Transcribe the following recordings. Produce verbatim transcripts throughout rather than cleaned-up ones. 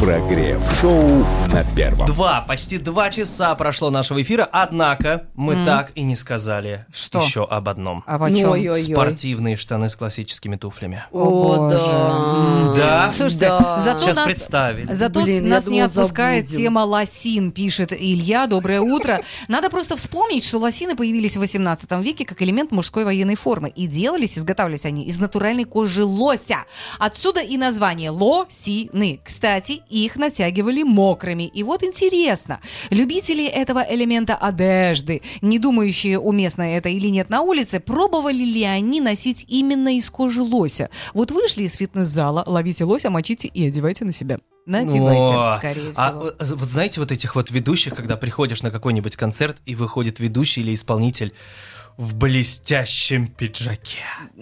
Прогрев-шоу на Первом. Два, почти два часа прошло нашего эфира, однако мы mm. так и не сказали Что? еще об одном. Об чем? Ой-ой-ой. Спортивные штаны с классическими туфлями. О, да. Да? Слушайте, Да. зато Сейчас нас, представили. зато Блин, нас я не думала, отпускает забудем. тема лосин, пишет Илья. Доброе утро. Надо просто вспомнить, что лосины появились в восемнадцатом веке как элемент мужской военной формы. И делались, изготавливались они из натуральной кожи лося. Отсюда и название лосины. Кстати, их натягивали мокрыми. И вот интересно, любители этого элемента одежды, не думающие, уместно это или нет на улице, пробовали ли они носить именно из кожи лося? Вот вышли из фитнес-зала, ловите лося, мочите и одевайте на себя. Надевайте, О, скорее всего. А вот вот знаете, вот этих вот ведущих, когда приходишь на какой-нибудь концерт, и выходит ведущий или исполнитель в блестящем пиджаке.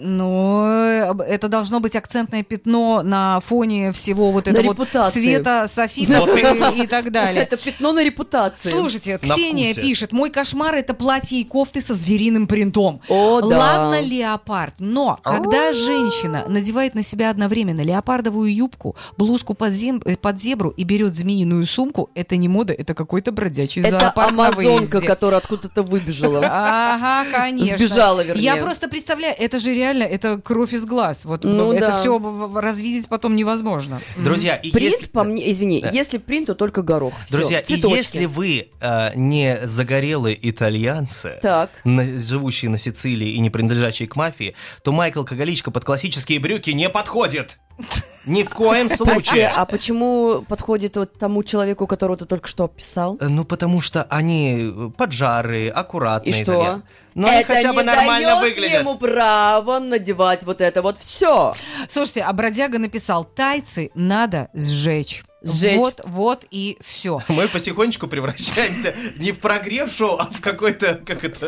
Ну, это должно быть акцентное пятно на фоне всего вот этого вот репутации. света, софитов и, и так далее. Это пятно на репутации. Слушайте, На Ксения вкусе. пишет: мой кошмар — это платье и кофты со звериным принтом. О, да. Ладно, леопард, но когда женщина надевает на себя одновременно леопардовую юбку, блузку под, зем- под зебру и берет змеиную сумку, это не мода, это какой-то бродячий Это зоопарк на амазонка, выезде. которая откуда-то выбежала. Ага, конечно. Сбежала, вернее. Я просто представляю, это же реально, это кровь из глаз. Вот Ну это да. все развидеть потом невозможно. Друзья, и Принт, если... по мне, извини, Да. если принт, то только горох. Всё, Друзья, и цветочки. если вы э, не загорелые итальянцы, Так. на- живущие на Сицилии и не принадлежащие к мафии, то Майкл Коголичко под классические брюки не подходит. Ни в коем Прости, случае. а почему подходит вот тому человеку, которого ты только что описал? Э, Ну, потому что они поджарые, аккуратные. И что? итальян- Ну, они Это хотя не бы нормально дает выглядят. ему право надевать вот это вот все. Слушайте, а бродяга написал: тайцы надо сжечь. Сжечь. Вот, вот и все. Мы потихонечку превращаемся не в прогрев-шоу, а в какой-то, как это,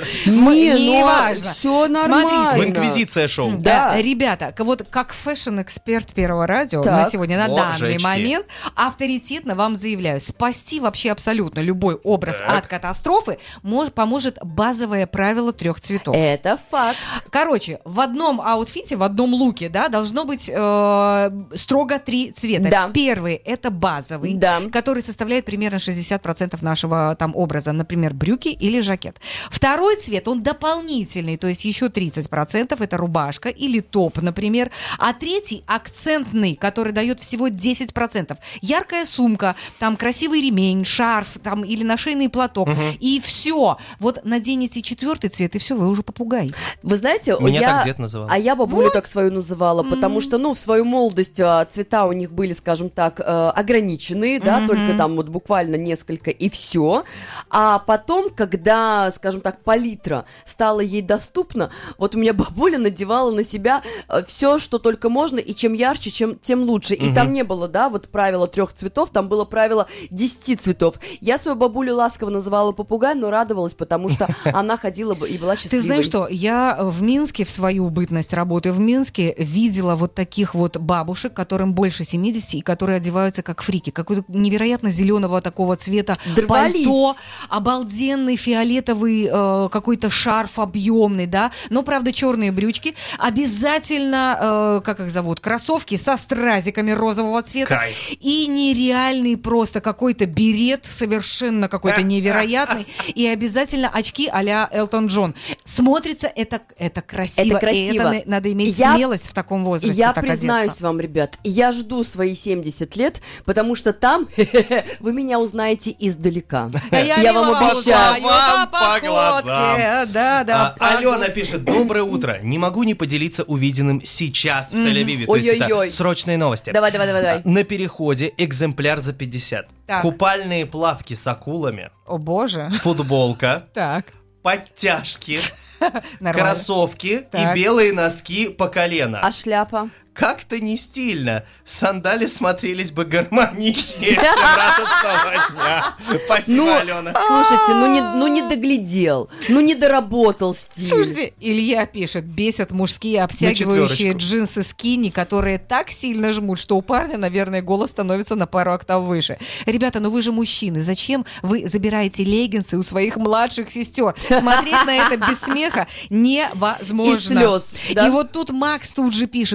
Не важно. Все Смотрите. нормально. в инквизиция-шоу. Да, Да. ребята, к- вот как фэшн-эксперт Первого радио Так. на сегодня, на данный Божечки. момент, авторитетно вам заявляю: спасти вообще абсолютно любой образ Так. от катастрофы мож- поможет базовое правило трех цветов. Это факт. Короче, в одном аутфите, в одном луке, да, должно быть э, строго три цвета. Да. Первый — это базовый, Да. который составляет примерно шестьдесят процентов нашего там образа, например, брюки или жакет. Второй цвет, он дополнительный, то есть еще тридцать процентов, это рубашка или топ, например. А третий акцентный, который дает всего десять процентов. Яркая сумка, там красивый ремень, шарф там, или нашейный платок. И все. Вот наденете четвертый цвет, и все, вы уже попугай. Вы знаете, Меня я... так дед называл. А я бабулю так свою называла, потому что, ну, в свою молодость а, цвета у них были, скажем так, э, ограничены, да, Мгм. только там вот буквально несколько и все. А потом, когда, скажем так, палитра стала ей доступна, вот у меня бабуля надевала на себя все, что только можно, и чем ярче, чем, тем лучше. И Мгм. там не было, да, вот правила трех цветов, там было правило десяти цветов. Я свою бабулю ласково называла попугай, но радовалась, потому что она ходила бы и была счастливой. Ты знаешь что, я в Минске в свою бытность работаю в Минске, видела вот таких вот бабушек, которым больше семидесяти, и которые одеваются как фрики, какой-то невероятно зеленого такого цвета Дорвались. пальто, обалденный фиолетовый э, какой-то шарф объемный, да, но, правда, черные брючки, обязательно, э, как их зовут, кроссовки со стразиками розового цвета, Кайф. и нереальный просто какой-то берет, совершенно какой-то невероятный, и обязательно очки а-ля Элтон Джон. Смотрится это, это красиво. Это красиво. И это на- надо иметь Я- смелость в таком возрасте Я так признаюсь одеться. вам, ребят, я жду свои семьдесят лет, потому что там вы меня узнаете издалека. А Я вам милого обещаю. узнаю Вам по по походке. глазам. Да, да. А, Алена пишет: доброе утро. Не могу не поделиться увиденным сейчас в Тель-Авиве. То есть это Ой-ой-ой. срочные новости. Давай, давай, давай, давай. На переходе экземпляр за пятьдесят. Так. Купальные плавки с акулами, О боже. футболка, Так. подтяжки, Нормально. кроссовки Так. и белые носки по колено. А шляпа? Как-то не стильно. Сандали смотрелись бы гармоничнее всем радостного дня. Спасибо, Ну, Алена. слушайте, ну не, ну не доглядел, ну не доработал стиль. Слушайте, Илья пишет: бесят мужские обтягивающие четверочку. джинсы скини, которые так сильно жмут, что у парня, наверное, голос становится на пару октав выше. Ребята, ну вы же мужчины, зачем вы забираете леггинсы у своих младших сестер? Смотреть на это без смеха невозможно. И слез, да? И вот тут Макс тут же пишет: доброе утро.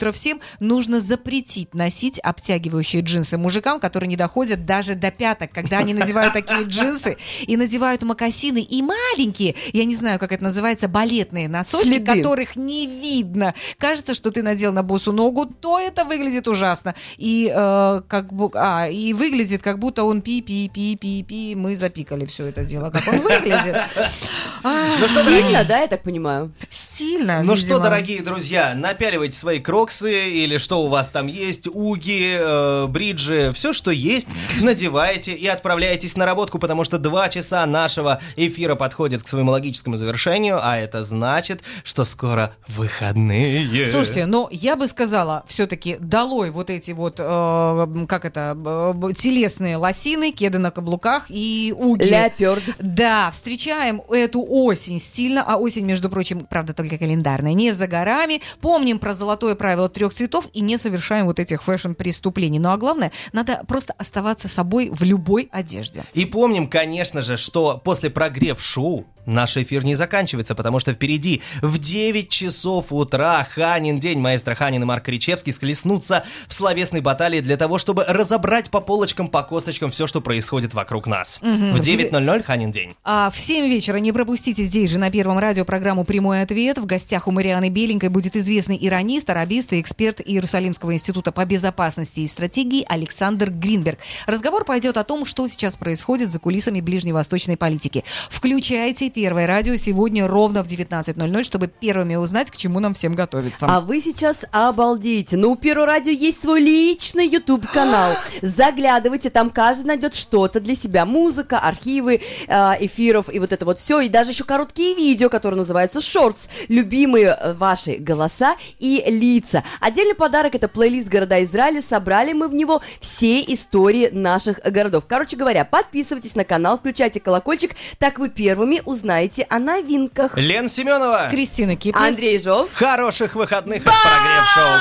утро всем. Нужно запретить носить обтягивающие джинсы мужикам, которые не доходят даже до пяток, когда они надевают такие джинсы и надевают мокасины и маленькие, я не знаю, как это называется, балетные носочки, Следы. которых не видно. Кажется, что ты надел на босу ногу, то это выглядит ужасно. И, э, как бы, а, и выглядит, как будто он пи-пи-пи-пи-пи. Мы запикали все это дело, как он выглядит. А, Ну что, Стильно, дорогие, да, я так понимаю? Стильно, ну что, видимо. дорогие друзья, напяливайте свои кроксы или что у вас там есть, уги, э, бриджи, все, что есть, надевайте и отправляйтесь на работку, потому что два часа нашего эфира подходят к своему логическому завершению, а это значит, что скоро выходные. Слушайте, но я бы сказала, все-таки долой вот эти вот, э, как это, э, телесные лосины, кеды на каблуках и уги. Леопард. Да, встречаем эту осень стильно, а осень, между прочим, правда, только календарная, не за горами. Помним про золотое правило трех цветов и не совершаем вот этих фэшн-преступлений. Ну а главное, надо просто оставаться собой в любой одежде. И помним, конечно же, что после прогрев-шоу наш эфир не заканчивается, потому что впереди в девять часов утра Ханин день. Маэстро Ханин и Марк Кричевский схлестнутся в словесной баталии для того, чтобы разобрать по полочкам, по косточкам все, что происходит вокруг нас. В девять ноль ноль Ханин день. А в семь вечера не пропустите здесь же на Первом радио программу «Прямой ответ». В гостях у Марианы Беленькой будет известный иронист, арабист и эксперт Иерусалимского института по безопасности и стратегии Александр Гринберг. Разговор пойдет о том, что сейчас происходит за кулисами ближневосточной политики. Включайте Первое радио сегодня ровно в девятнадцать ноль ноль, чтобы первыми узнать, к чему нам всем готовиться. А вы сейчас обалдеете. Но у Первого радио есть свой личный YouTube-канал. Заглядывайте, там каждый найдет что-то для себя. Музыка, архивы э, эфиров и вот это вот все. И даже еще короткие видео, которые называются Shorts. Любимые э, ваши голоса и лица. Отдельный подарок — это плейлист «Города Израиля». Собрали мы в него все истории наших городов. Короче говоря, подписывайтесь на канал, включайте колокольчик, так вы первыми узнаете знаете о новинках. Лен Семенова. Кристина Киплес. Андрей Жов. Хороших выходных от прогрев-шоу.